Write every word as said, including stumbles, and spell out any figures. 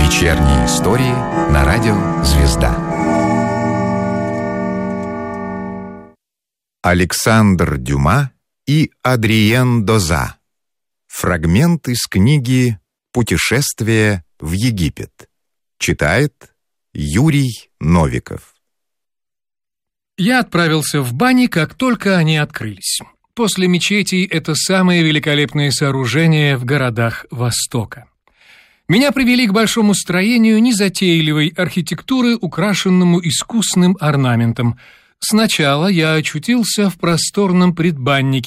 Вечерние истории на радио «Звезда». Александр Дюма и Адриен Доза. Фрагмент из книги «Путешествие в Египет». Читает Юрий Новиков. Я отправился в бани, как только они открылись. После мечетей это самые великолепные сооружения в городах Востока. Меня привели к большому строению незатейливой архитектуры, украшенному искусным орнаментом. Сначала я очутился в просторном предбаннике,